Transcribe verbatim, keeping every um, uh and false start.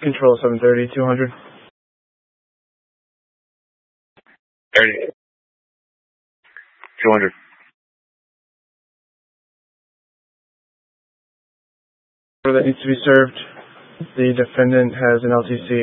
Control seven thirty, two hundred. thirty. two hundred. That needs to be served. The defendant has an L T C